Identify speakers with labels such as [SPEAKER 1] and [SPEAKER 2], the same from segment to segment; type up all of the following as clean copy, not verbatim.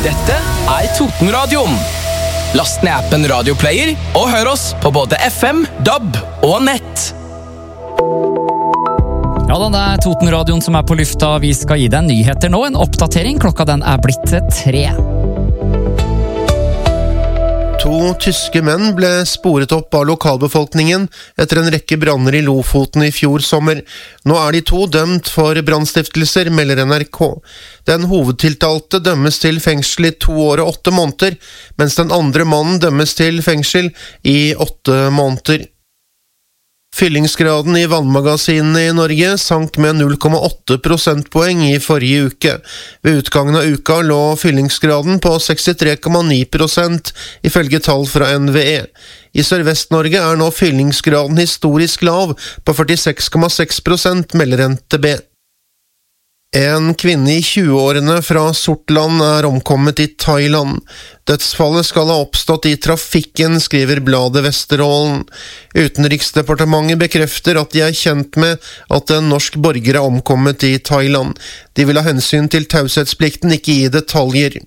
[SPEAKER 1] Dette Totenradioen. Last ned appen Radioplayer og hør oss på både FM, DAB og nett.
[SPEAKER 2] Ja da, det Totenradioen som på lufta. Vi skal gi deg nyheter nå. En oppdatering. Klokka den blitt 3.
[SPEAKER 3] 2 tyske menn ble sporet opp av lokalbefolkningen etter en rekke branner i Lofoten i fjor sommer. Nå de 2 dømt for brannstiftelser, melder NRK. Den hovedtiltalte dømmes til fengsel i 2 år og 8 måneder, mens den andre mannen dømmes til fengsel i 8 måneder. Fyllingsgraden i vannmagasinene i Norge sank med 0,8 prosentpoeng i forrige uke. Ved utgangen av uka lå fyllingsgraden på 63,9% ifølge tall fra NVE. I Sørvest-Norge nå fyllingsgraden historisk lav på 46,6%, melder NTB. En kvinne i 20-årene fra Sortland omkommet i Thailand. Dødsfallet skal ha oppstått i trafikken, skriver bladet Vesterålen. Utenriksdepartementet bekrefter at de kjent med at en norsk borger omkommet i Thailand. De vil ha hensyn til taushetsplikten, ikke gi detaljer.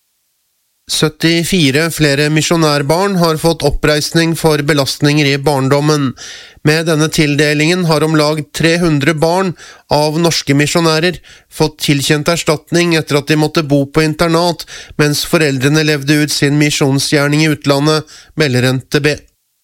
[SPEAKER 3] 74 flere misjonærbarn har fått oppreisning for belastninger i barndommen. Med denne tildelingen har om lag 300 barn av norske misjonærer fått tilkjent erstatning etter at de måtte bo på internat, mens foreldrene levde ut sin misjonsgjerning i utlandet, melder NTB.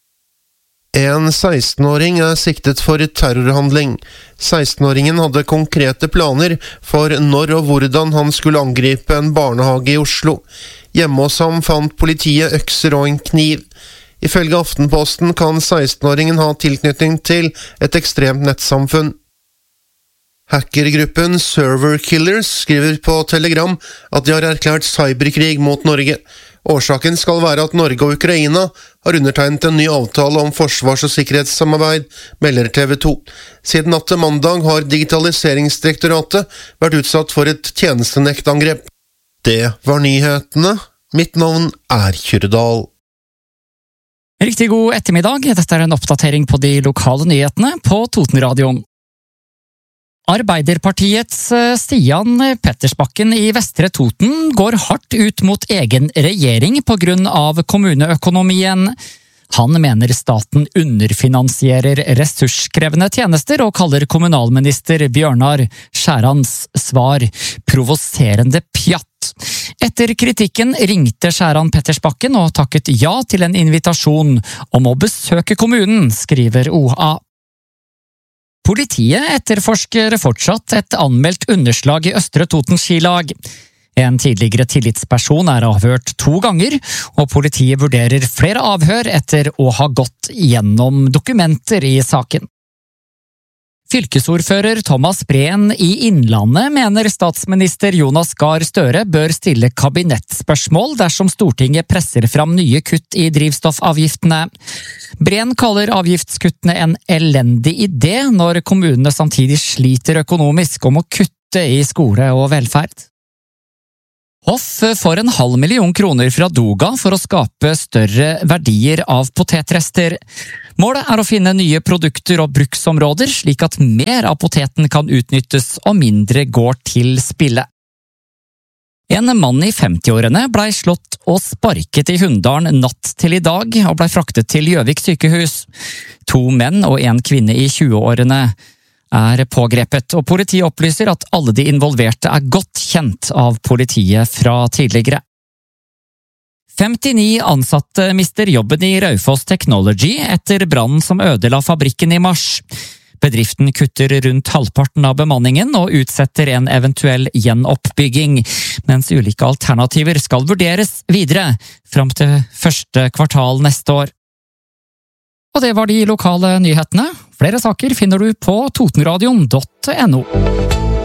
[SPEAKER 3] En 16-åring siktet for terrorhandling. 16-åringen hadde konkrete planer for når og hvordan han skulle angripe en barnehage i Oslo. Hjemme hos ham fant politiet økser og en kniv. Ifølge Aftenposten kan 16-åringen ha tilknytning til et ekstremt nettsamfunn. Hackergruppen Server Killers skriver på Telegram at de har erklært cyberkrig mot Norge. Årsaken skal være at Norge og Ukraina har undertegnet en ny avtale om forsvars- og sikkerhetssamarbeid, melder TV 2. Siden natt til mandag har Digitaliseringsdirektoratet vært utsatt for et tjenestenektangrep. Det var nyhetene. Mitt navn Kyrredal.
[SPEAKER 2] Riktig god ettermiddag. Dette en oppdatering på de lokale nyhetene på Totenradioen. Arbeiderpartiets Stian Pettersbakken i Vestre Toten går hardt ut mot egen regjering på grunn av kommuneøkonomien. Han mener staten underfinansierer ressurskrevende tjenester og kaller kommunalminister Bjørnar Skjærans svar provoserende pjatt. Etter kritikken ringte Skjæran Pettersbakken og takket ja til en invitasjon om å besøke kommunen, skriver OA. Politiet etterforsker fortsatt et anmeldt underslag i Østre Toten skilag. En tidligere tillitsperson avhørt 2 ganger, og politiet vurderer flere avhør etter å ha gått gjennom dokumenter i saken. Fylkesordfører Thomas Breen i Innlandet mener statsminister Jonas Gahr Støre bør stille kabinettspørsmål dersom Stortinget presser fram nye kutt i drivstoffavgiftene. Breen kaller avgiftskuttene en elendig idé når kommunene samtidig sliter økonomisk om å kutte i skole og velferd. Hoff får 500 000 kroner fra Doga for å skape større verdier av potetrester. Målet å finne nye produkter og bruksområder slik at mer av poteten kan utnyttes og mindre går til spille. En mann i 50-årene ble slått og sparket i Hunndalen natt til i dag og ble fraktet til Gjøvik sykehus. 2 menn og en kvinne i 20-årene pågrepet, og politiet opplyser at alle de involverte godt kjent av politiet fra tidligere. 59 ansatte mister jobben i Raufoss Technology etter brannen som ødela fabrikken i mars. Bedriften kutter rundt halvparten av bemanningen og utsetter en eventuell gjenoppbygging, mens ulike alternativer skal vurderes videre fram til 1. kvartal neste år. Og det var de lokale nyhetene. Flere saker finner du på totenradion.no.